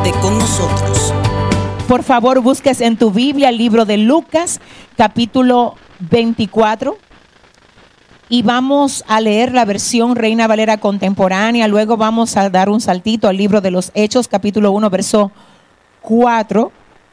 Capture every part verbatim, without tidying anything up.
quede con nosotros. Por favor, busques en tu Biblia el libro de Lucas, capítulo veinticuatro. Y vamos a leer la versión Reina Valera contemporánea. Luego vamos a dar un saltito al libro de los Hechos, capítulo uno, verso cuatro.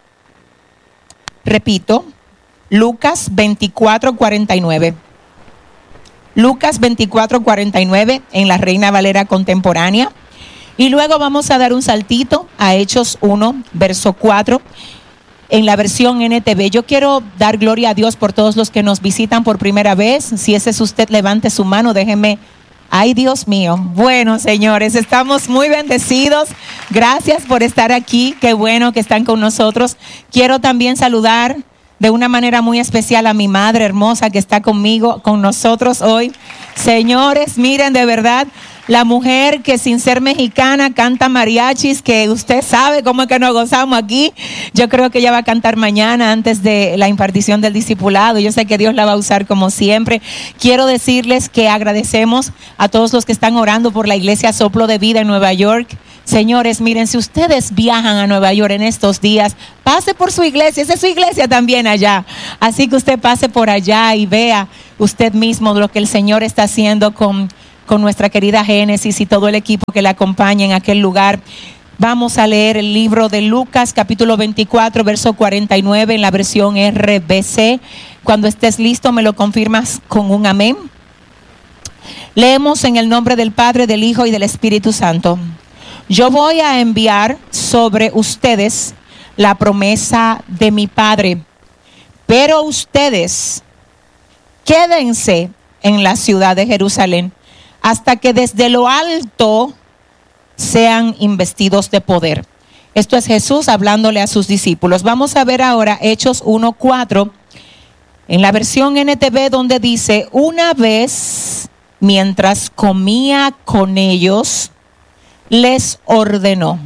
Repito, Lucas veinticuatro, cuarenta y nueve. Lucas veinticuatro, cuarenta y nueve en la Reina Valera contemporánea. Y luego vamos a dar un saltito a Hechos uno, verso cuatro. En la versión N T V. Yo quiero dar gloria a Dios por todos los que nos visitan por primera vez. Si ese es usted, levante su mano, déjeme. Ay, Dios mío. Bueno, señores, estamos muy bendecidos. Gracias por estar aquí. Qué bueno que están con nosotros. Quiero también saludar de una manera muy especial a mi madre hermosa que está conmigo, con nosotros hoy. Señores, miren, de verdad, la mujer que sin ser mexicana canta mariachis, que usted sabe cómo es que nos gozamos aquí. Yo creo que ella va a cantar mañana antes de la impartición del discipulado. Yo sé que Dios la va a usar como siempre. Quiero decirles que agradecemos a todos los que están orando por la iglesia Soplo de Vida en Nueva York. Señores, miren, si ustedes viajan a Nueva York en estos días, pase por su iglesia. Esa es su iglesia también allá. Así que usted pase por allá y vea usted mismo lo que el Señor está haciendo con con nuestra querida Génesis y todo el equipo que la acompaña en aquel lugar. Vamos a leer el libro de Lucas, capítulo veinticuatro, verso cuarenta y nueve, en la versión R B C. Cuando estés listo, me lo confirmas con un amén. Leemos en el nombre del Padre, del Hijo y del Espíritu Santo. Yo voy a enviar sobre ustedes la promesa de mi Padre, pero ustedes quédense en la ciudad de Jerusalén hasta que desde lo alto sean investidos de poder. Esto es Jesús hablándole a sus discípulos. Vamos a ver ahora Hechos uno cuatro, en la versión N T V, donde dice: una vez, mientras comía con ellos, les ordenó: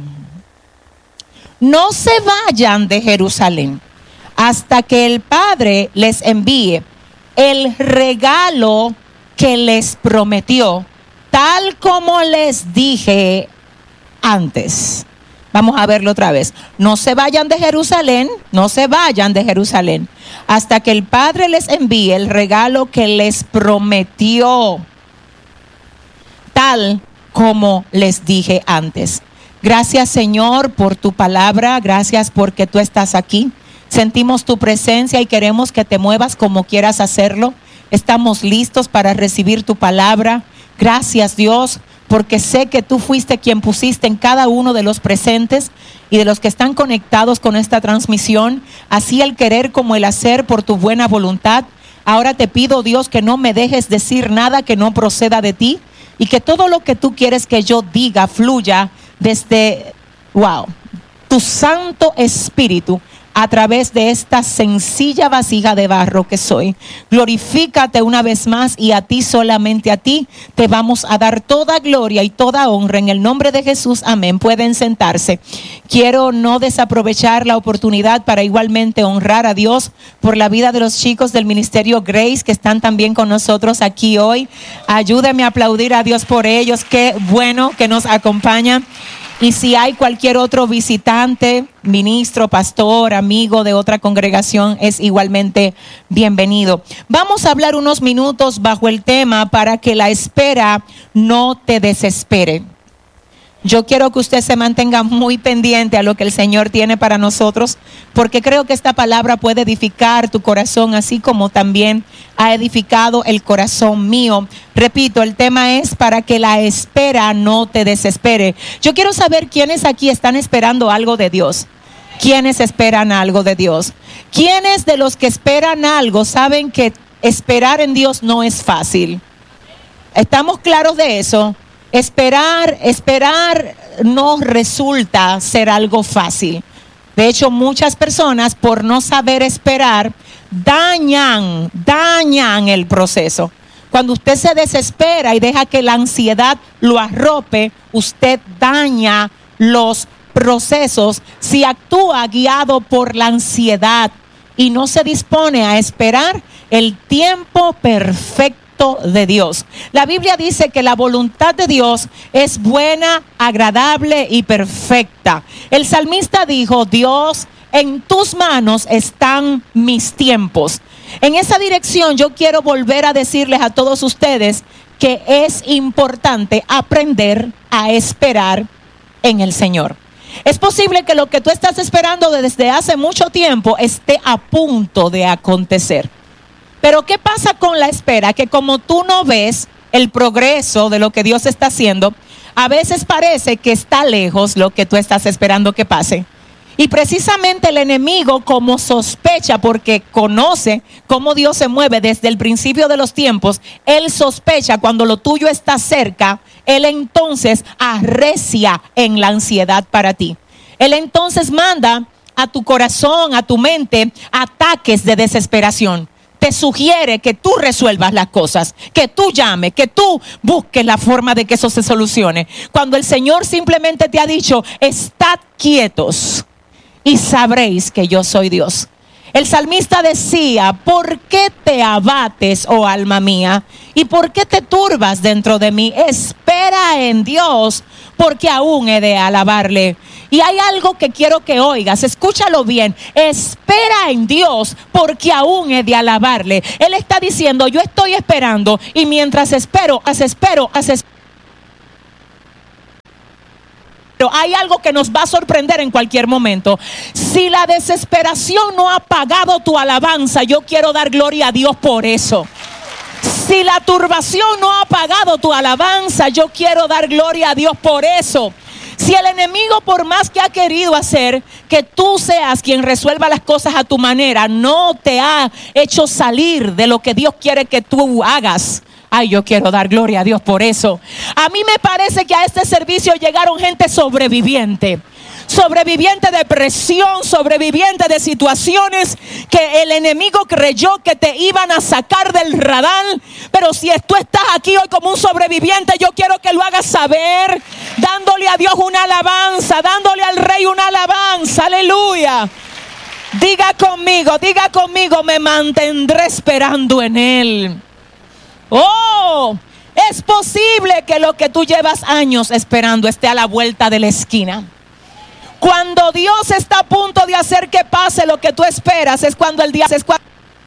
no se vayan de Jerusalén hasta que el Padre les envíe el regalo que les prometió, tal como les dije antes. Vamos a verlo otra vez. No se vayan de Jerusalén, no se vayan de Jerusalén, hasta que el Padre les envíe el regalo que les prometió, tal como les dije antes. Gracias, Señor, por tu palabra. Gracias porque tú estás aquí. Sentimos tu presencia y queremos que te muevas como quieras hacerlo. Estamos listos para recibir tu palabra. Gracias, Dios, porque sé que tú fuiste quien pusiste en cada uno de los presentes y de los que están conectados con esta transmisión, así el querer como el hacer por tu buena voluntad. Ahora te pido, Dios, que no me dejes decir nada que no proceda de ti y que todo lo que tú quieres que yo diga fluya desde, wow, tu Santo Espíritu, a través de esta sencilla vasija de barro que soy. Glorifícate una vez más, y a ti, solamente a ti, te vamos a dar toda gloria y toda honra en el nombre de Jesús. Amén. Pueden sentarse. Quiero no desaprovechar la oportunidad para igualmente honrar a Dios por la vida de los chicos del Ministerio Grace que están también con nosotros aquí hoy. Ayúdenme a aplaudir a Dios por ellos. Qué bueno que nos acompañan. Y si hay cualquier otro visitante, ministro, pastor, amigo de otra congregación, es igualmente bienvenido. Vamos a hablar unos minutos bajo el tema: para que la espera no te desespere. Yo quiero que usted se mantenga muy pendiente a lo que el Señor tiene para nosotros, porque creo que esta palabra puede edificar tu corazón, así como también ha edificado el corazón mío. Repito, el tema es: para que la espera no te desespere. Yo quiero saber quiénes aquí están esperando algo de Dios. ¿Quiénes esperan algo de Dios? ¿Quiénes de los que esperan algo saben que esperar en Dios no es fácil? ¿Estamos claros de eso? Esperar, esperar no resulta ser algo fácil. De hecho, muchas personas, por no saber esperar, dañan, dañan el proceso. Cuando usted se desespera y deja que la ansiedad lo arrope, usted daña los procesos. Si actúa guiado por la ansiedad y no se dispone a esperar el tiempo perfecto propósito de Dios. La Biblia dice que la voluntad de Dios es buena, agradable y perfecta. El salmista dijo: Dios, en tus manos están mis tiempos. En esa dirección yo quiero volver a decirles a todos ustedes que es importante aprender a esperar en el Señor. Es posible que lo que tú estás esperando desde hace mucho tiempo esté a punto de acontecer. Pero ¿qué pasa con la espera? Que como tú no ves el progreso de lo que Dios está haciendo, a veces parece que está lejos lo que tú estás esperando que pase. Y precisamente el enemigo, como sospecha, porque conoce cómo Dios se mueve desde el principio de los tiempos, él sospecha cuando lo tuyo está cerca, él entonces arrecia en la ansiedad para ti. Él entonces manda a tu corazón, a tu mente, ataques de desesperación. Te sugiere que tú resuelvas las cosas, que tú llames, que tú busques la forma de que eso se solucione. Cuando el Señor simplemente te ha dicho: estad quietos y sabréis que yo soy Dios. El salmista decía: ¿por qué te abates, oh alma mía? ¿Y por qué te turbas dentro de mí? Espera en Dios, porque aún he de alabarle. Y hay algo que quiero que oigas, escúchalo bien: espera en Dios, porque aún he de alabarle. Él está diciendo: yo estoy esperando, y mientras espero, as espero, as espero. Pero hay algo que nos va a sorprender en cualquier momento. Si la desesperación no ha apagado tu alabanza, yo quiero dar gloria a Dios por eso. Si la turbación no ha apagado tu alabanza, yo quiero dar gloria a Dios por eso. Si el enemigo, por más que ha querido hacer que tú seas quien resuelva las cosas a tu manera, no te ha hecho salir de lo que Dios quiere que tú hagas, ay, yo quiero dar gloria a Dios por eso. A mí me parece que a este servicio llegaron gente sobreviviente. Sobreviviente de presión, sobreviviente de situaciones que el enemigo creyó que te iban a sacar del radar. Pero si tú estás aquí hoy como un sobreviviente, yo quiero que lo hagas saber, dándole a Dios una alabanza, dándole al Rey una alabanza. Aleluya. Diga conmigo, diga conmigo: me mantendré esperando en Él. Oh, es posible que lo que tú llevas años esperando esté a la vuelta de la esquina. Cuando Dios está a punto de hacer que pase lo que tú esperas, es cuando el día es cuando...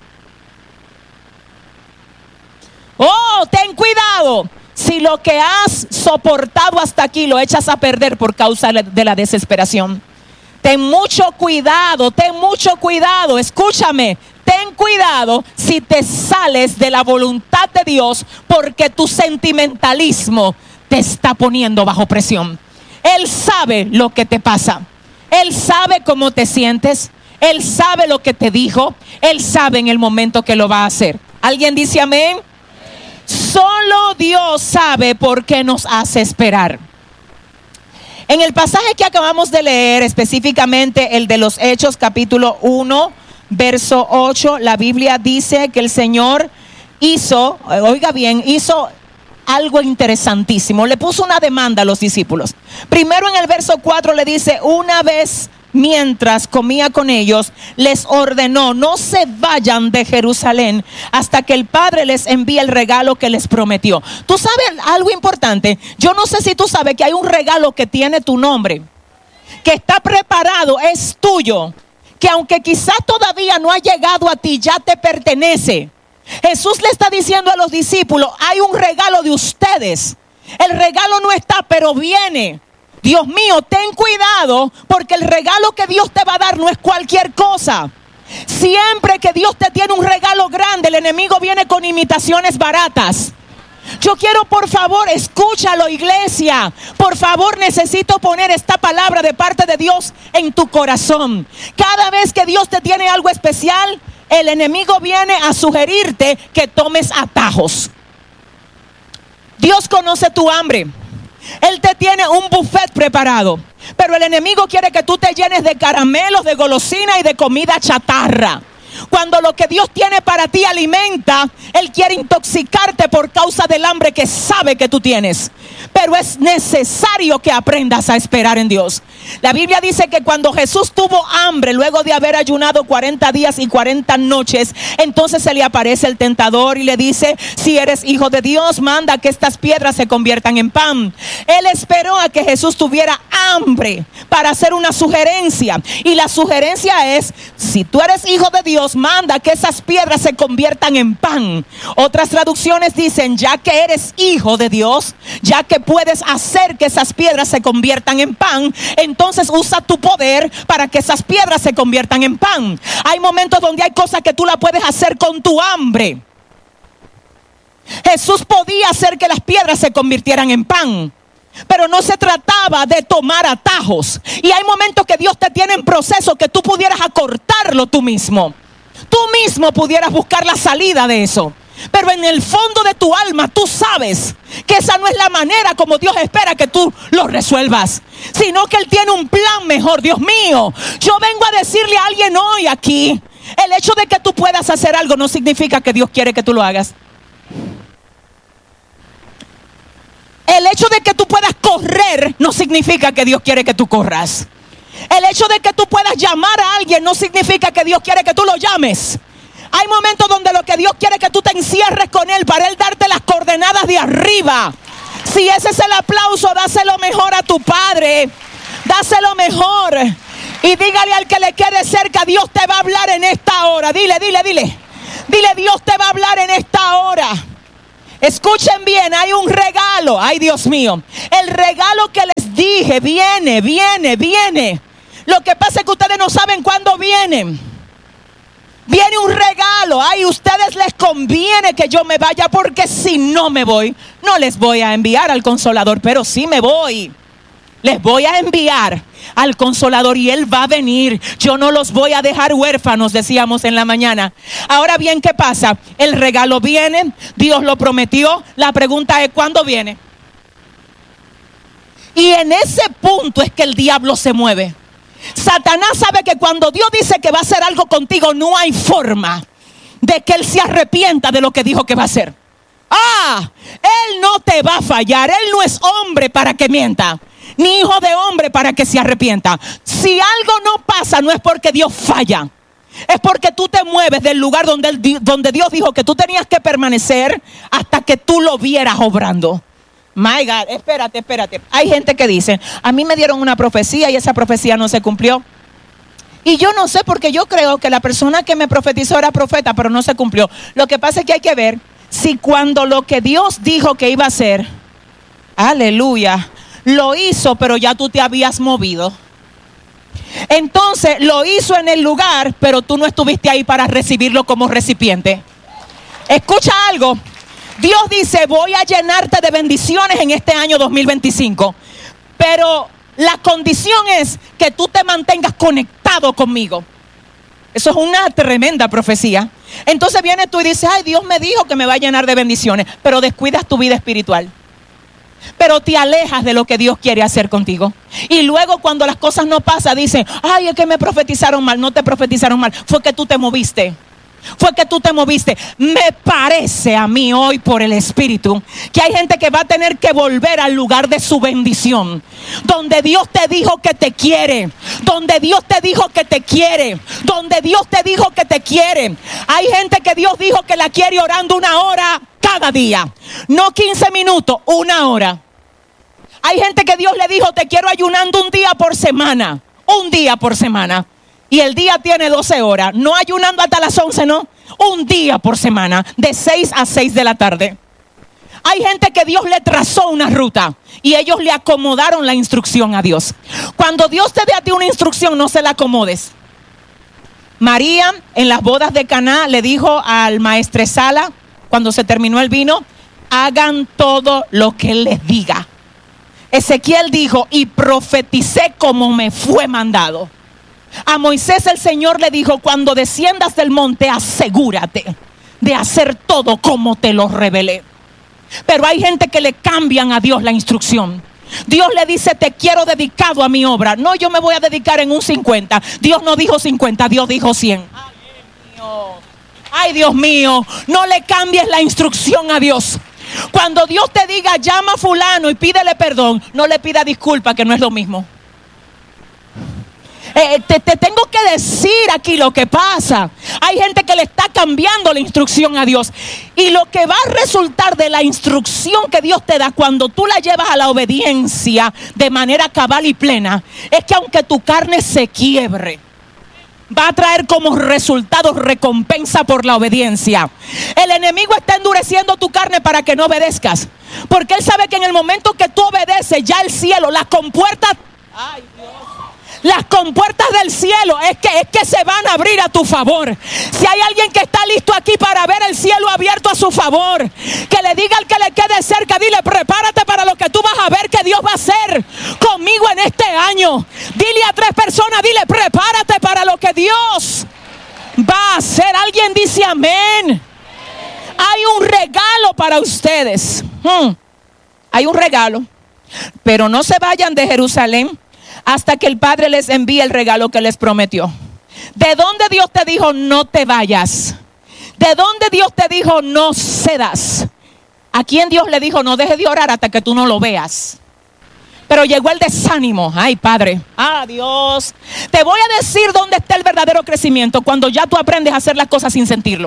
Oh, ten cuidado si lo que has soportado hasta aquí lo echas a perder por causa de la desesperación. Ten mucho cuidado, ten mucho cuidado, escúchame. Ten cuidado si te sales de la voluntad de Dios porque tu sentimentalismo te está poniendo bajo presión. Él sabe lo que te pasa. Él sabe cómo te sientes. Él sabe lo que te dijo. Él sabe en el momento que lo va a hacer. ¿Alguien dice amén? Solo Dios sabe por qué nos hace esperar. En el pasaje que acabamos de leer, específicamente el de los Hechos capítulo uno, verso ocho, la Biblia dice que el Señor hizo, oiga bien, hizo algo interesantísimo. Le puso una demanda a los discípulos. Primero en el verso cuatro le dice: una vez mientras comía con ellos, les ordenó: no se vayan de Jerusalén hasta que el Padre les envíe el regalo que les prometió. Tú sabes algo importante. Yo no sé si tú sabes que hay un regalo que tiene tu nombre, que está preparado, es tuyo, que aunque quizás todavía no ha llegado a ti, ya te pertenece. Jesús le está diciendo a los discípulos: hay un regalo de ustedes. El regalo no está, pero viene. Dios mío, ten cuidado, porque el regalo que Dios te va a dar no es cualquier cosa. Siempre que Dios te tiene un regalo grande, el enemigo viene con imitaciones baratas. Yo quiero, por favor, escúchalo, iglesia. Por favor, necesito poner esta palabra de parte de Dios en tu corazón. Cada vez que Dios te tiene algo especial, el enemigo viene a sugerirte que tomes atajos. Dios conoce tu hambre. Él te tiene un buffet preparado, pero el enemigo quiere que tú te llenes de caramelos, de golosina y de comida chatarra. Cuando lo que Dios tiene para ti alimenta, Él quiere intoxicarte por causa del hambre que sabe que tú tienes. Pero es necesario que aprendas a esperar en Dios. La Biblia dice que cuando Jesús tuvo hambre, luego de haber ayunado cuarenta días y cuarenta noches, entonces se le aparece el tentador y le dice: si eres hijo de Dios, manda que estas piedras se conviertan en pan. Él esperó a que Jesús tuviera hambre para hacer una sugerencia. Y la sugerencia es: si tú eres hijo de Dios, manda que esas piedras se conviertan en pan. Otras traducciones dicen: ya que eres hijo de Dios, ya que puedes hacer que esas piedras se conviertan en pan, entonces usa tu poder para que esas piedras se conviertan en pan. Hay momentos donde hay cosas que tú la puedes hacer con tu hambre. Jesús podía hacer que las piedras se convirtieran en pan, pero no se trataba de tomar atajos. Y hay momentos que Dios te tiene en proceso que tú pudieras acortarlo tú mismo. Tú mismo pudieras buscar la salida de eso. Pero en el fondo de tu alma tú sabes que esa no es la manera como Dios espera que tú lo resuelvas, sino que Él tiene un plan mejor. Dios mío, yo vengo a decirle a alguien hoy aquí: el hecho de que tú puedas hacer algo no significa que Dios quiere que tú lo hagas. El hecho de que tú puedas correr no significa que Dios quiere que tú corras. El hecho de que tú puedas llamar a alguien no significa que Dios quiere que tú lo llames. Hay momentos donde lo que Dios quiere es que tú te encierres con Él para Él darte las coordenadas de arriba. Si ese es el aplauso, dáselo mejor a tu Padre. Dáselo mejor. Y dígale al que le quede cerca: Dios te va a hablar en esta hora. Dile, dile, dile. Dile: Dios te va a hablar en esta hora. Escuchen bien, hay un regalo. Ay, Dios mío. El regalo que les dije viene, viene, viene. Lo que pasa es que ustedes no saben cuándo vienen. Viene un regalo. Ay, a ustedes les conviene que yo me vaya, porque si no me voy, no les voy a enviar al Consolador. Pero sí me voy. Les voy a enviar al Consolador y Él va a venir. Yo no los voy a dejar huérfanos, decíamos en la mañana. Ahora bien, ¿qué pasa? El regalo viene, Dios lo prometió. La pregunta es: ¿cuándo viene? Y en ese punto es que el diablo se mueve. Satanás sabe que cuando Dios dice que va a hacer algo contigo, no hay forma de que Él se arrepienta de lo que dijo que va a hacer. Ah, Él no te va a fallar. Él no es hombre para que mienta, ni hijo de hombre para que se arrepienta. Si algo no pasa, no es porque Dios falla, es porque tú te mueves del lugar donde, él, donde Dios dijo que tú tenías que permanecer hasta que tú lo vieras obrando. My God, espérate, espérate. Hay gente que dice: a mí me dieron una profecía y esa profecía no se cumplió. Y yo no sé, porque yo creo que la persona que me profetizó era profeta, pero no se cumplió. Lo que pasa es que hay que ver si cuando lo que Dios dijo que iba a hacer, aleluya, lo hizo, pero ya tú te habías movido. Entonces lo hizo en el lugar, pero tú no estuviste ahí para recibirlo como recipiente. Escucha algo. Dios dice: voy a llenarte de bendiciones en este año dos mil veinticinco. Pero la condición es que tú te mantengas conectado conmigo. Eso es una tremenda profecía. Entonces vienes tú y dices: ay, Dios me dijo que me va a llenar de bendiciones, pero descuidas tu vida espiritual. Pero te alejas de lo que Dios quiere hacer contigo. Y luego cuando las cosas no pasan, dicen: ay, es que me profetizaron mal. No te profetizaron mal, fue que tú te moviste. Fue que tú te moviste. Me parece a mí hoy por el Espíritu que hay gente que va a tener que volver al lugar de su bendición, donde Dios te dijo que te quiere, donde Dios te dijo que te quiere, donde Dios te dijo que te quiere. Hay gente que Dios dijo que la quiere orando una hora cada día, no quince minutos, una hora. Hay gente que Dios le dijo: te quiero ayunando un día por semana, un día por semana. Y el día tiene doce horas, no ayunando hasta las once, no, un día por semana, de seis a seis de la tarde. Hay gente que Dios le trazó una ruta y ellos le acomodaron la instrucción a Dios. Cuando Dios te dé a ti una instrucción, no se la acomodes. María en las bodas de Caná le dijo al maestresala, cuando se terminó el vino: hagan todo lo que Él les diga. Ezequiel dijo: y profeticé como me fue mandado. A Moisés el Señor le dijo: cuando desciendas del monte, asegúrate de hacer todo como te lo revelé. Pero hay gente que le cambian a Dios la instrucción. Dios le dice: te quiero dedicado a mi obra. No, yo me voy a dedicar en un cincuenta. Dios no dijo cincuenta, Dios dijo cien. Ay, mío. Ay, Dios mío, no le cambies la instrucción a Dios. Cuando Dios te diga, llama a fulano y pídele perdón, no le pida disculpa, que no es lo mismo. Eh, te, te tengo que decir aquí lo que pasa. Hay gente que le está cambiando la instrucción a Dios. Y lo que va a resultar de la instrucción que Dios te da cuando tú la llevas a la obediencia de manera cabal y plena, es que aunque tu carne se quiebre, va a traer como resultado recompensa por la obediencia. El enemigo está endureciendo tu carne para que no obedezcas, porque él sabe que en el momento que tú obedeces, ya el cielo, las compuertas, ay Dios, las compuertas del cielo es que, es que se van a abrir a tu favor. Si hay alguien que está listo aquí para ver el cielo abierto a su favor, que le diga al que le quede cerca, dile, prepárate para lo que tú vas a ver que Dios va a hacer conmigo en este año. Dile a tres personas, dile, prepárate para lo que Dios va a hacer. Alguien dice amén. Hay un regalo para ustedes. Hmm. Hay un regalo, pero no se vayan de Jerusalén hasta que el Padre les envíe el regalo que les prometió. ¿De dónde Dios te dijo no te vayas? ¿De dónde Dios te dijo no cedas? ¿A quién Dios le dijo no dejes de orar hasta que tú no lo veas? Pero llegó el desánimo. Ay, Padre, ah, Dios, te voy a decir dónde está el verdadero crecimiento, cuando ya tú aprendes a hacer las cosas sin sentirlo.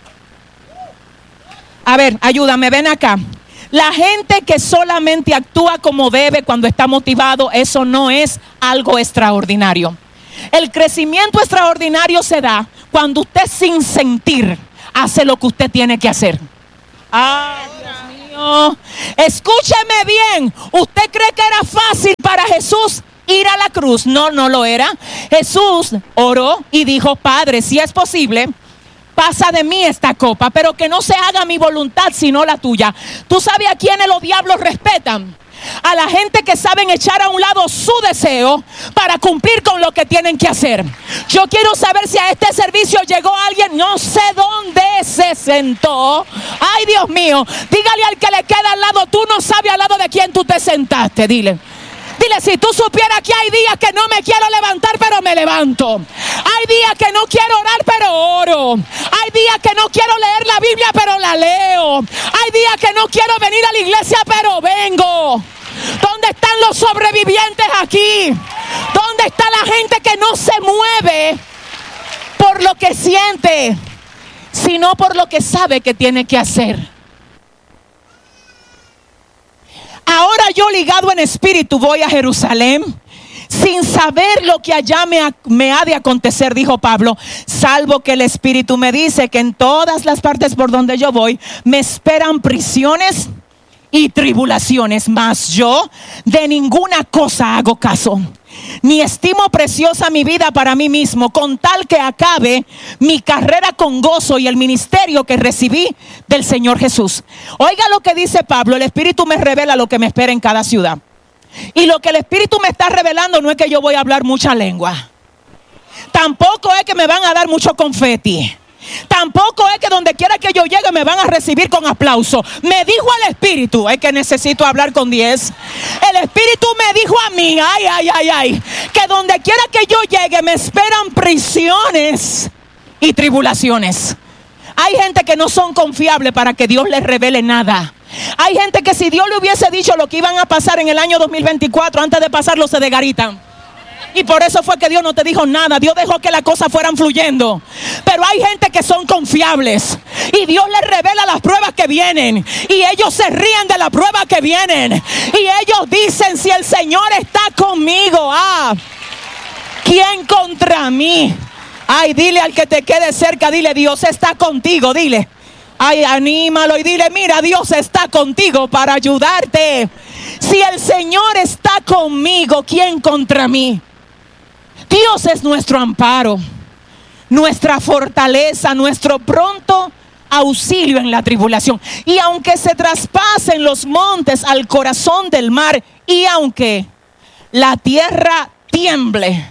A ver, ayúdame, ven acá. La gente que solamente actúa como debe cuando está motivado, eso no es algo extraordinario. El crecimiento extraordinario se da cuando usted sin sentir hace lo que usted tiene que hacer. Ay, Dios mío. Escúcheme bien. ¿Usted cree que era fácil para Jesús ir a la cruz? No, no lo era. Jesús oró y dijo, Padre, si es posible, pasa de mí esta copa, pero que no se haga mi voluntad sino la tuya. ¿Tú sabes a quiénes los diablos respetan? A la gente que saben echar a un lado su deseo para cumplir con lo que tienen que hacer. Yo quiero saber si a este servicio llegó alguien, no sé dónde se sentó. Ay, Dios mío, dígale al que le queda al lado, tú no sabes al lado de quién tú te sentaste, dile. Dile, si tú supieras que hay días que no me quiero levantar, pero me levanto. Hay días que no quiero orar, pero oro. Hay días que no quiero leer la Biblia, pero la leo. Hay días que no quiero venir a la iglesia, pero vengo. ¿Dónde están los sobrevivientes aquí? ¿Dónde está la gente que no se mueve por lo que siente, sino por lo que sabe que tiene que hacer? Ahora yo, ligado en espíritu, voy a Jerusalén sin saber lo que allá me ha, me ha de acontecer, dijo Pablo, salvo que el espíritu me dice que en todas las partes por donde yo voy me esperan prisiones y tribulaciones, mas yo de ninguna cosa hago caso, ni estimo preciosa mi vida para mí mismo, con tal que acabe mi carrera con gozo y el ministerio que recibí del Señor Jesús. Oiga lo que dice Pablo, el Espíritu me revela lo que me espera en cada ciudad. Y lo que el Espíritu me está revelando no es que yo voy a hablar mucha lengua, tampoco es que me van a dar mucho confeti, tampoco es que donde quiera que yo llegue me van a recibir con aplauso. Me dijo el Espíritu, es que necesito hablar con diez. El Espíritu me dijo a mí, ay, ay, ay, ay, que donde quiera que yo llegue me esperan prisiones y tribulaciones. Hay gente que no son confiables para que Dios les revele nada. Hay gente que si Dios le hubiese dicho lo que iban a pasar en el año dos mil veinticuatro, antes de pasarlo se desgaritan. Y por eso fue que Dios no te dijo nada. Dios dejó que las cosas fueran fluyendo. Pero hay gente que son confiables y Dios les revela las pruebas que vienen, y ellos se ríen de la prueba que vienen, y ellos dicen, si el Señor está conmigo, ah, ¿quién contra mí? Ay, dile al que te quede cerca, dile, Dios está contigo, dile. Ay, anímalo y dile, mira, Dios está contigo para ayudarte. Si el Señor está conmigo, ¿quién contra mí? Dios es nuestro amparo, nuestra fortaleza, nuestro pronto auxilio en la tribulación. Y aunque se traspasen los montes al corazón del mar, y aunque la tierra tiemble,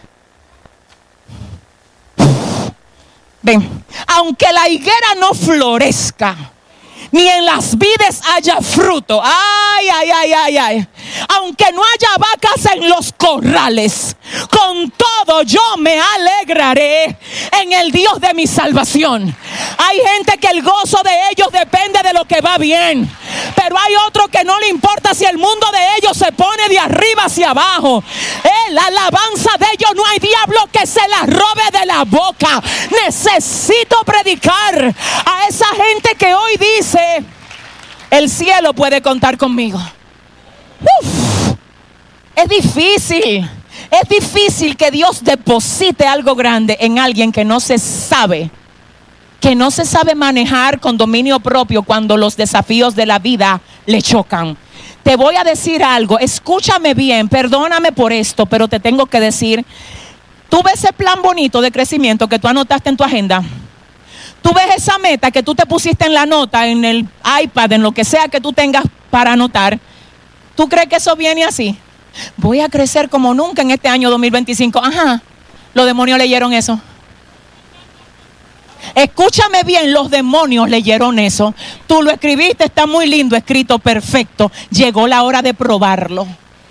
ven, aunque la higuera no florezca, ni en las vides haya fruto, ay, ay, ay, ay, ay, aunque no haya vacas en los corrales, con todo pero yo me alegraré en el Dios de mi salvación. Hay gente que el gozo de ellos depende de lo que va bien, pero hay otro que no le importa si el mundo de ellos se pone de arriba hacia abajo. Eh, la alabanza de ellos no hay diablo que se la robe de la boca. Necesito predicar a esa gente que hoy dice: el cielo puede contar conmigo. Uf, es difícil. Es difícil que Dios deposite algo grande en alguien que no se sabe, que no se sabe manejar con dominio propio cuando los desafíos de la vida le chocan. Te voy a decir algo, escúchame bien, perdóname por esto, pero te tengo que decir, tú ves ese plan bonito de crecimiento que tú anotaste en tu agenda. Tú ves esa meta que tú te pusiste en la nota, en el iPad, en lo que sea que tú tengas para anotar. ¿Tú crees que eso viene así? Voy a crecer como nunca en este año dos mil veinticinco. Ajá, los demonios leyeron eso. Escúchame bien, los demonios leyeron eso. Tú lo escribiste, está muy lindo, escrito, perfecto. Llegó la hora de probarlo.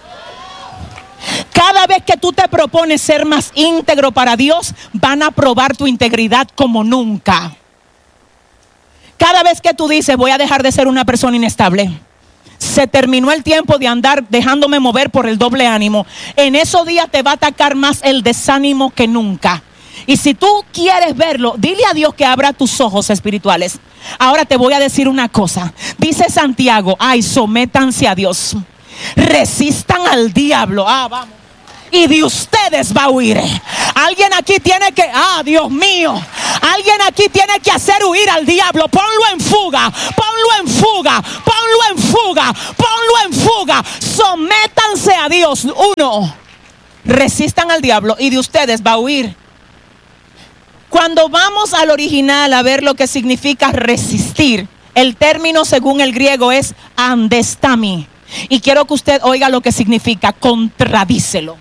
Cada vez que tú te propones ser más íntegro para Dios, van a probar tu integridad como nunca. Cada vez que tú dices: voy a dejar de ser una persona inestable, se terminó el tiempo de andar dejándome mover por el doble ánimo, en esos días te va a atacar más el desánimo que nunca. Y si tú quieres verlo, dile a Dios que abra tus ojos espirituales. Ahora te voy a decir una cosa. Dice Santiago: ay, sométanse a Dios, resistan al diablo. Ah, vamos. Y de ustedes va a huir. Alguien aquí tiene que, ah, Dios mío, alguien aquí tiene que hacer huir al diablo. Ponlo en fuga, ponlo en fuga, ponlo en fuga, ponlo en fuga. Sométanse a Dios. Uno, resistan al diablo y de ustedes va a huir. Cuando vamos al original a ver lo que significa resistir, el término según el griego es andestami. Y quiero que usted oiga lo que significa: contradícelo.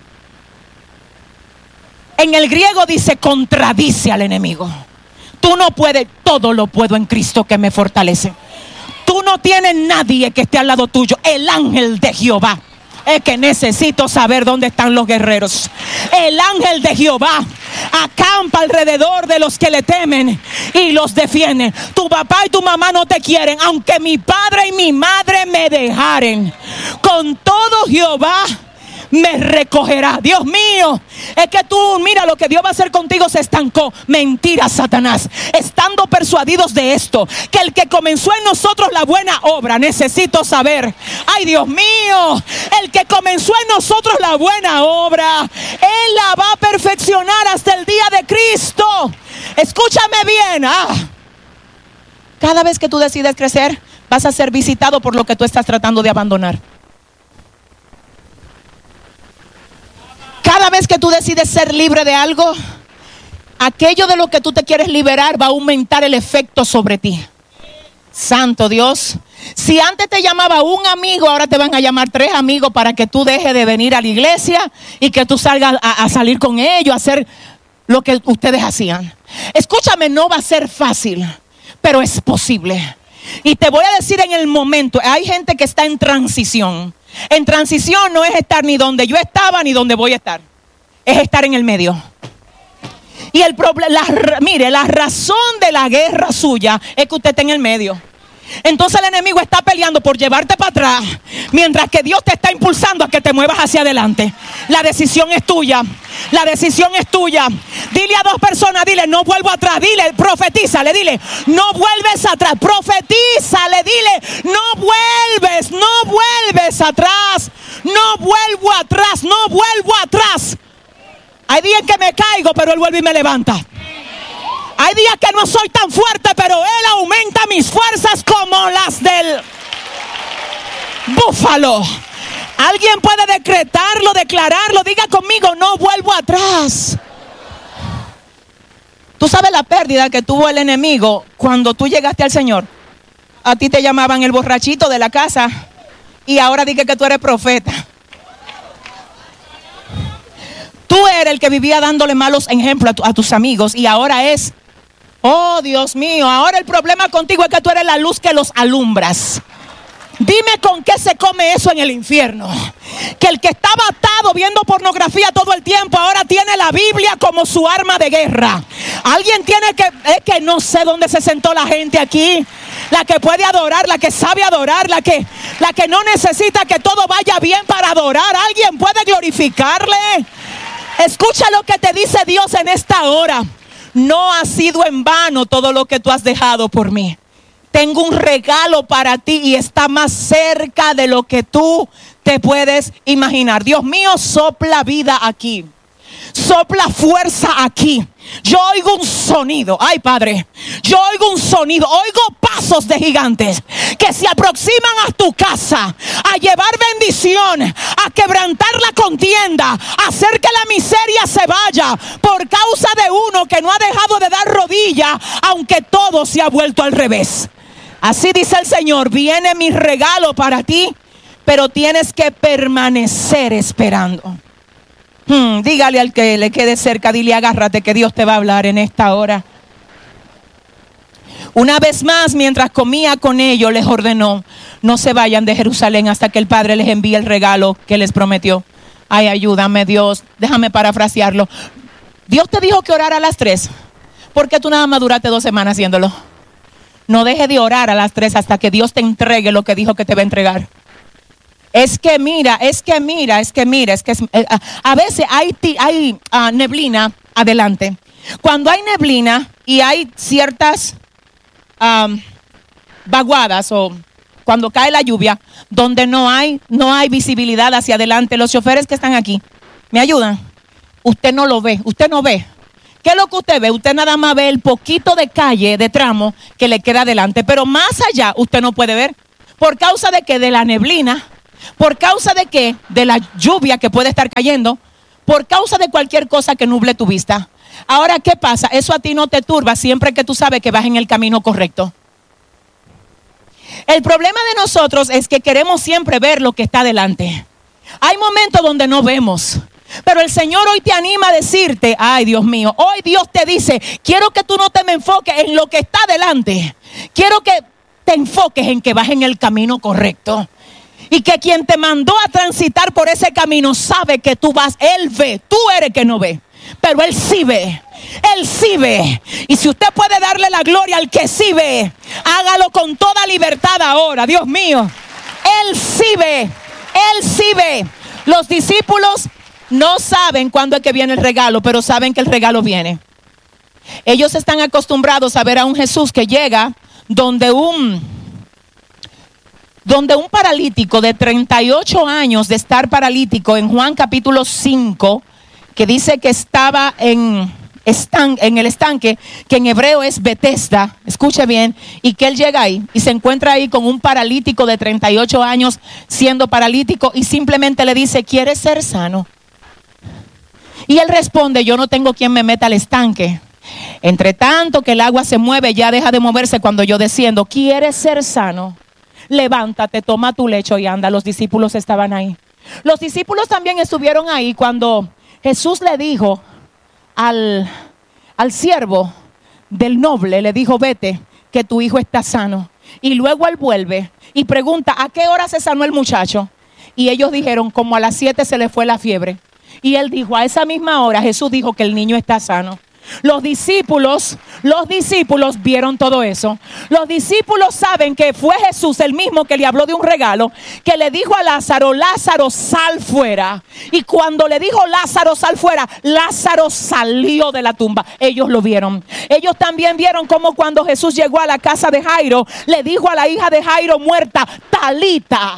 En el griego dice: contradice al enemigo. Tú no puedes, todo lo puedo en Cristo que me fortalece. Tú no tienes nadie que esté al lado tuyo. El ángel de Jehová. Es que necesito saber dónde están los guerreros. El ángel de Jehová acampa alrededor de los que le temen y los defiende. Tu papá y tu mamá no te quieren, aunque mi padre y mi madre me dejaren. Con todo Jehová me recogerá. Dios mío, es que tú, mira, lo que Dios va a hacer contigo se estancó. Mentira, Satanás. Estando persuadidos de esto, que el que comenzó en nosotros la buena obra, necesito saber, ay Dios mío, el que comenzó en nosotros la buena obra, Él la va a perfeccionar hasta el día de Cristo. Escúchame bien. Ah, cada vez que tú decides crecer, vas a ser visitado por lo que tú estás tratando de abandonar. Cada vez que tú decides ser libre de algo, aquello de lo que tú te quieres liberar va a aumentar el efecto sobre ti. Santo Dios. Si antes te llamaba un amigo, ahora te van a llamar tres amigos para que tú dejes de venir a la iglesia y que tú salgas a, a salir con ellos, a hacer lo que ustedes hacían. Escúchame, no va a ser fácil, pero es posible. Y te voy a decir en el momento, hay gente que está en transición. En transición no es estar ni donde yo estaba ni donde voy a estar. Es estar en el medio. Y el problema, mire, la razón de la guerra suya es que usted está en el medio. Entonces el enemigo está peleando por llevarte para atrás, mientras que Dios te está impulsando a que te muevas hacia adelante. La decisión es tuya. La decisión es tuya. Dile a dos personas, dile: no vuelvo atrás. Dile, profetízale, dile: no vuelves atrás. Profetízale, dile: no vuelves, no vuelves atrás. No vuelvo atrás, no vuelvo atrás. Hay días que me caigo, pero Él vuelve y me levanta. Hay días que no soy tan fuerte, pero Él aumenta mis fuerzas como las del búfalo. Alguien puede decretarlo, declararlo. Diga conmigo: no vuelvo atrás. Tú sabes la pérdida que tuvo el enemigo cuando tú llegaste al Señor. A ti te llamaban el borrachito de la casa y ahora dije que tú eres profeta. Tú eres el que vivía dándole malos ejemplos a, tu, a tus amigos y ahora es: oh Dios mío, ahora el problema contigo es que tú eres la luz que los alumbras. Dime con qué se come eso en el infierno. Que el que estaba atado viendo pornografía todo el tiempo ahora tiene la Biblia como su arma de guerra. Alguien tiene que, es que no sé dónde se sentó la gente aquí. La que puede adorar, la que sabe adorar, la que, la que no necesita que todo vaya bien para adorar. Alguien puede glorificarle. Escucha lo que te dice Dios en esta hora. No ha sido en vano todo lo que tú has dejado por mí. Tengo un regalo para ti y está más cerca de lo que tú te puedes imaginar. Dios mío, sopla vida aquí. Sopla fuerza aquí. Yo oigo un sonido. Ay, Padre, yo oigo un sonido. Oigo pasos de gigantes que se aproximan a tu casa a llevar bendición, a quebrantar la contienda, a hacer que la miseria se vaya por causa de uno que no ha dejado de dar rodilla, aunque todo se ha vuelto al revés. Así dice el Señor: viene mi regalo para ti, pero tienes que permanecer esperando. Hmm, dígale al que le quede cerca, dile: agárrate que Dios te va a hablar en esta hora. Una vez más, mientras comía con ellos, les ordenó: no se vayan de Jerusalén hasta que el Padre les envíe el regalo que les prometió. Ay, ayúdame, Dios. Déjame parafrasearlo. Dios te dijo que orara a las tres. ¿Por qué tú nada más duraste dos semanas haciéndolo? No deje de orar a las tres hasta que Dios te entregue lo que dijo que te va a entregar. Es que mira, es que mira, es que mira, es que es, eh, a veces hay, hay uh, neblina adelante. Cuando hay neblina y hay ciertas um, vaguadas o cuando cae la lluvia, donde no hay, no hay visibilidad hacia adelante, los choferes que están aquí, ¿me ayudan? Usted no lo ve, usted no ve. ¿Qué es lo que usted ve? Usted nada más ve el poquito de calle, de tramo que le queda adelante, pero más allá usted no puede ver. ¿Por causa de qué? De la neblina. ¿Por causa de qué? De la lluvia que puede estar cayendo. Por causa de cualquier cosa que nuble tu vista. Ahora, ¿qué pasa? Eso a ti no te turba siempre que tú sabes que vas en el camino correcto. El problema de nosotros es que queremos siempre ver lo que está adelante. Hay momentos donde no vemos. Pero el Señor hoy te anima a decirte: ay, Dios mío, hoy Dios te dice: quiero que tú no te me enfoques en lo que está adelante. Quiero que te enfoques en que vas en el camino correcto. Y que quien te mandó a transitar por ese camino sabe que tú vas. Él ve, tú eres que no ve, pero Él sí ve. Él sí ve. Y si usted puede darle la gloria al que sí ve, hágalo con toda libertad ahora. Dios mío, Él sí ve. Él sí ve. Los discípulos no saben cuándo es que viene el regalo, pero saben que el regalo viene. Ellos están acostumbrados a ver a un Jesús que llega donde un, donde un paralítico de treinta y ocho años de estar paralítico, en Juan capítulo cinco, que dice que estaba en, estan, en el estanque, que en hebreo es Betesda, escuche bien, y que él llega ahí y se encuentra ahí con un paralítico de treinta y ocho años siendo paralítico y simplemente le dice: ¿quieres ser sano? Y él responde: yo no tengo quien me meta al estanque. Entre tanto que el agua se mueve, ya deja de moverse cuando yo desciendo. ¿Quieres ser sano? Levántate, toma tu lecho y anda. Los discípulos estaban ahí. Los discípulos también estuvieron ahí cuando Jesús le dijo al, al siervo del noble, le dijo: vete, que tu hijo está sano. Y luego él vuelve y pregunta: ¿a qué hora se sanó el muchacho? Y ellos dijeron: como a las siete se le fue la fiebre. Y él dijo: a esa misma hora Jesús dijo que el niño está sano. Los discípulos, los discípulos vieron todo eso. Los discípulos saben que fue Jesús el mismo que le habló de un regalo, que le dijo a Lázaro: Lázaro, sal fuera. Y cuando le dijo: Lázaro, sal fuera, Lázaro salió de la tumba. Ellos lo vieron. Ellos también vieron cómo cuando Jesús llegó a la casa de Jairo, le dijo a la hija de Jairo muerta: Talita,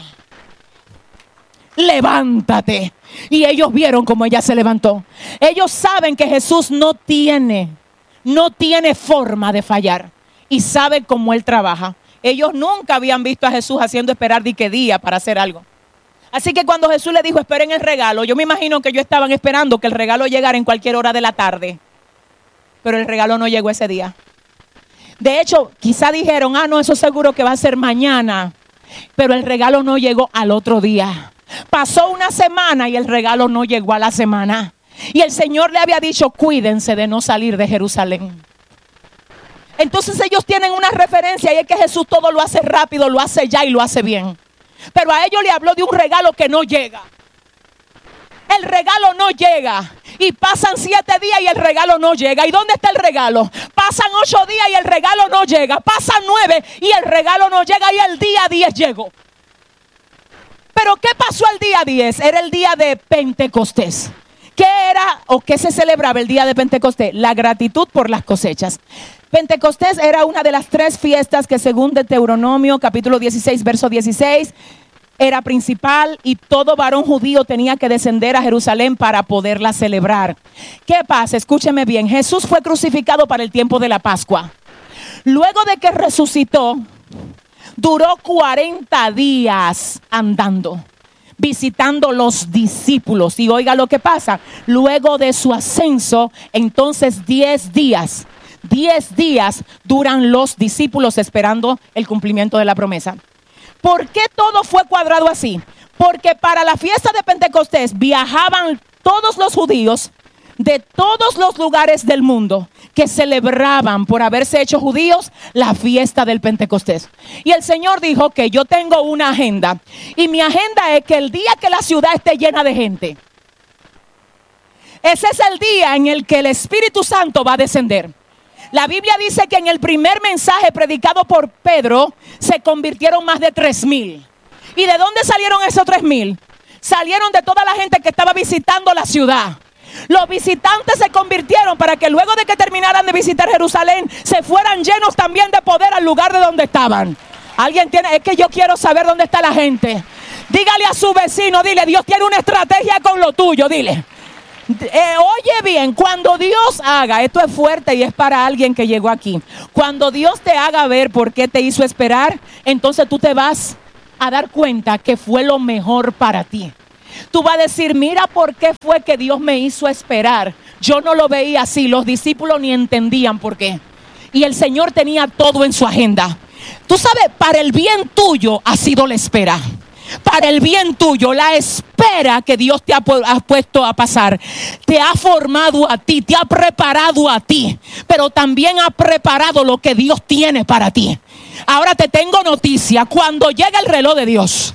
levántate. Y ellos vieron cómo ella se levantó. Ellos saben que Jesús no tiene, no tiene forma de fallar. Y saben cómo Él trabaja. Ellos nunca habían visto a Jesús haciendo esperar de qué día para hacer algo. Así que cuando Jesús le dijo: esperen el regalo, yo me imagino que ellos estaban esperando que el regalo llegara en cualquier hora de la tarde. Pero el regalo no llegó ese día. De hecho, quizá dijeron: ah, no, eso seguro que va a ser mañana. Pero el regalo no llegó al otro día. Pasó una semana y el regalo no llegó a la semana. Y el Señor le había dicho: cuídense de no salir de Jerusalén. Entonces ellos tienen una referencia, y es que Jesús todo lo hace rápido, lo hace ya y lo hace bien. pero a ellos le habló de un regalo que no llega. El regalo no llega. Y pasan siete días y el regalo no llega. ¿Y dónde está el regalo? Pasan ocho días y el regalo no llega. Pasan nueve y el regalo no llega. Y el día diez llegó. Pero ¿qué pasó el día diez? Era el día de Pentecostés. ¿Qué era o qué se celebraba el día de Pentecostés? La gratitud por las cosechas. Pentecostés era una de las tres fiestas que, según Deuteronomio capítulo dieciséis verso dieciséis, era principal, y todo varón judío tenía que descender a Jerusalén para poderla celebrar. ¿Qué pasa? Escúcheme bien. Jesús fue crucificado para el tiempo de la Pascua. Luego de que resucitó, duró cuarenta días andando, visitando los discípulos. Y oiga lo que pasa. Luego de su ascenso, entonces diez días, diez días duran los discípulos esperando el cumplimiento de la promesa. ¿Por qué todo fue cuadrado así? Porque para la fiesta de Pentecostés viajaban todos los judíos de todos los lugares del mundo que celebraban, por haberse hecho judíos, la fiesta del Pentecostés. Y el Señor dijo que yo tengo una agenda, y mi agenda es que el día que la ciudad esté llena de gente, ese es el día en el que el Espíritu Santo va a descender. La Biblia dice que en el primer mensaje predicado por Pedro se convirtieron más de tres mil. ¿Y de dónde salieron esos tres mil? Salieron de toda la gente que estaba visitando la ciudad. Los visitantes se convirtieron para que luego de que terminaran de visitar Jerusalén, se fueran llenos también de poder al lugar de donde estaban. Alguien tiene, es que yo quiero saber dónde está la gente. Dígale a su vecino, dile, Dios tiene una estrategia con lo tuyo, dile. Eh, oye bien, cuando Dios haga, esto es fuerte y es para alguien que llegó aquí. Cuando Dios te haga ver por qué te hizo esperar, entonces tú te vas a dar cuenta que fue lo mejor para ti. Tú vas a decir, mira por qué fue que Dios me hizo esperar. Yo no lo veía así, los discípulos ni entendían por qué. Y el Señor tenía todo en su agenda. Tú sabes, para el bien tuyo ha sido la espera. Para el bien tuyo, la espera que Dios te ha, pu- ha puesto a pasar, te ha formado a ti, te ha preparado a ti, pero también ha preparado lo que Dios tiene para ti. Ahora te tengo noticia, cuando llega el reloj de Dios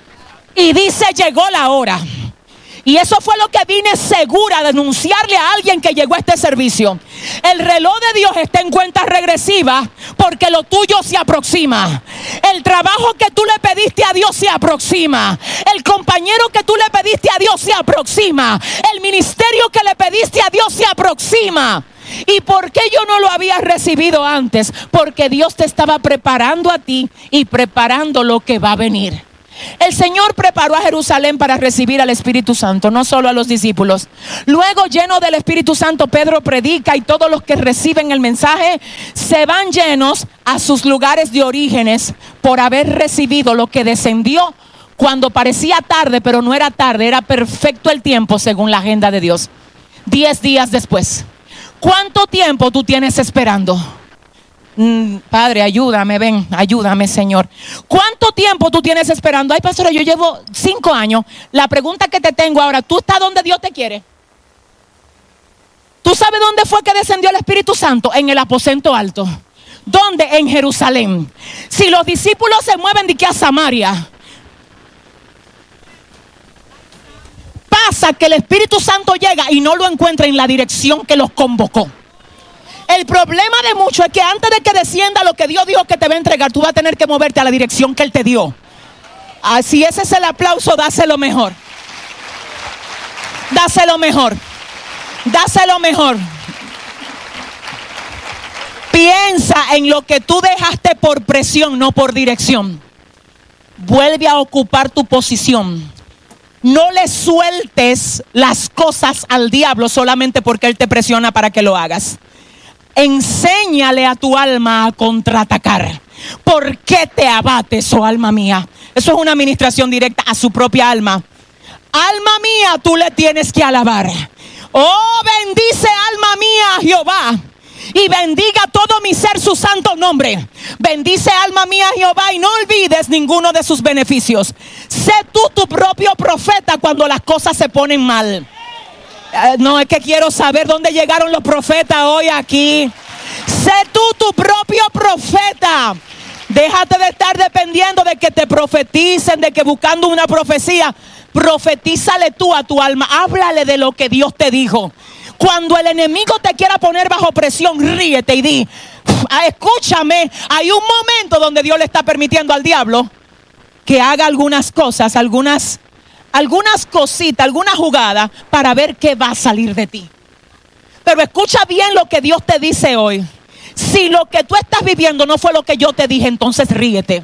y dice llegó la hora, y eso fue lo que vine segura de anunciarle a alguien que llegó a este servicio. El reloj de Dios está en cuenta regresiva porque lo tuyo se aproxima. El trabajo que tú le pediste a Dios se aproxima. El compañero que tú le pediste a Dios se aproxima. El ministerio que le pediste a Dios se aproxima. ¿Y por qué yo no lo había recibido antes? Porque Dios te estaba preparando a ti y preparando lo que va a venir. El Señor preparó a Jerusalén para recibir al Espíritu Santo, no solo a los discípulos. Luego, lleno del Espíritu Santo, Pedro predica, y todos los que reciben el mensaje se van llenos a sus lugares de orígenes por haber recibido lo que descendió cuando parecía tarde, pero no era tarde, era perfecto el tiempo según la agenda de Dios. Diez días después. ¿Cuánto tiempo tú tienes esperando? Mm, Padre, ayúdame, ven, ayúdame, Señor. ¿Cuánto tiempo tú tienes esperando? Ay, pastora, yo llevo cinco años. La pregunta que te tengo ahora, ¿tú estás donde Dios te quiere? ¿Tú sabes dónde fue que descendió el Espíritu Santo? En el aposento alto. ¿Dónde? En Jerusalén. Si los discípulos se mueven de aquí a Samaria, pasa que el Espíritu Santo llega y no lo encuentra en la dirección que los convocó. El problema de muchos es que antes de que descienda lo que Dios dijo que te va a entregar, tú vas a tener que moverte a la dirección que Él te dio. Así ese es el aplauso, dáselo mejor. Dáselo mejor. Dáselo mejor. Piensa en lo que tú dejaste por presión, no por dirección. Vuelve a ocupar tu posición. No le sueltes las cosas al diablo solamente porque él te presiona para que lo hagas. Enséñale a tu alma a contraatacar. ¿Por qué te abates, oh alma mía? Eso es una administración directa a su propia alma. Alma mía, tú le tienes que alabar. Oh, bendice alma mía a Jehová, y bendiga todo mi ser su santo nombre. Bendice alma mía a Jehová y no olvides ninguno de sus beneficios. Sé tú tu propio profeta cuando las cosas se ponen mal. Uh, no, es que quiero saber dónde llegaron los profetas hoy aquí. Sé tú tu propio profeta. Déjate de estar dependiendo de que te profeticen, de que buscando una profecía. Profetízale tú a tu alma. Háblale de lo que Dios te dijo. Cuando el enemigo te quiera poner bajo presión, ríete y di: escúchame, hay un momento donde Dios le está permitiendo al diablo que haga algunas cosas, algunas, algunas cositas, alguna jugada para ver qué va a salir de ti. Pero escucha bien lo que Dios te dice hoy. Si lo que tú estás viviendo no fue lo que yo te dije, entonces ríete.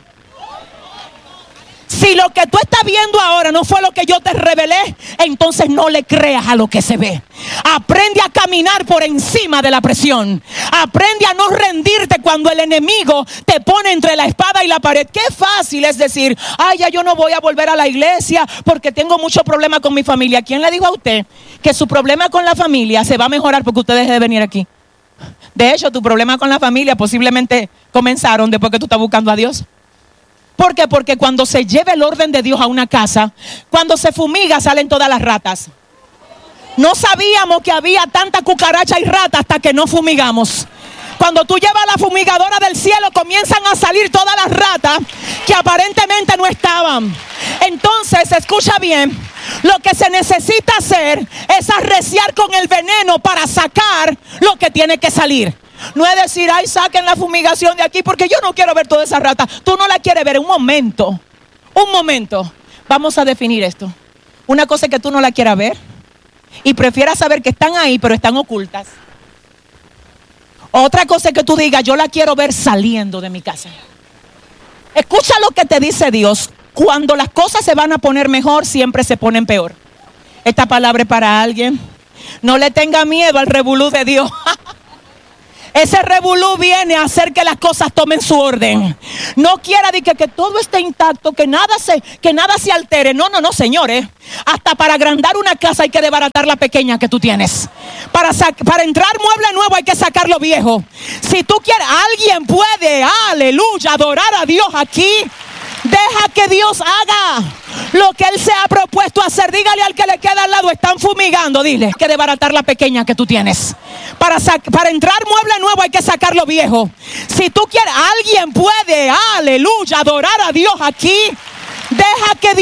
Si lo que tú estás viendo ahora no fue lo que yo te revelé, entonces no le creas a lo que se ve. Aprende a caminar por encima de la presión. Aprende a no rendirte cuando el enemigo te pone entre la espada y la pared. Qué fácil es decir: ay, ya yo no voy a volver a la iglesia porque tengo mucho problema con mi familia. ¿Quién le dijo a usted que su problema con la familia se va a mejorar porque usted deje de venir aquí? De hecho, tu problema con la familia posiblemente comenzaron después que tú estás buscando a Dios. ¿Por qué? Porque cuando se lleva el orden de Dios a una casa, cuando se fumiga salen todas las ratas. No sabíamos que había tanta cucaracha y rata hasta que no fumigamos. Cuando tú llevas la fumigadora del cielo, comienzan a salir todas las ratas que aparentemente no estaban. Entonces, escucha bien, lo que se necesita hacer es arreciar con el veneno para sacar lo que tiene que salir. No es decir: ay, saquen la fumigación de aquí porque yo no quiero ver toda esa rata. Tú no la quieres ver. Un momento, un momento. Vamos a definir esto. Una cosa es que tú no la quieras ver y prefieras saber que están ahí pero están ocultas. Otra cosa es que tú digas: yo la quiero ver saliendo de mi casa. Escucha lo que te dice Dios. Cuando las cosas se van a poner mejor, siempre se ponen peor. Esta palabra es para alguien. No le tenga miedo al revolú de Dios. Ese revolú viene a hacer que las cosas tomen su orden. No quiera de que, que todo esté intacto, que nada se, que nada se altere. No, no, no, señores. Hasta para agrandar una casa hay que desbaratar la pequeña que tú tienes. Para, para entrar mueble nuevo hay que sacar lo viejo. Si tú quieres, alguien puede, aleluya, adorar a Dios aquí. Deja que Dios haga lo que Él se ha propuesto hacer. Dígale al que le queda al lado: están fumigando. Dile: hay que desbaratar la pequeña que tú tienes. Para, para entrar mueble nuevo hay que sacar lo viejo. Si tú quieres, alguien puede, aleluya, adorar a Dios aquí. Deja que Dios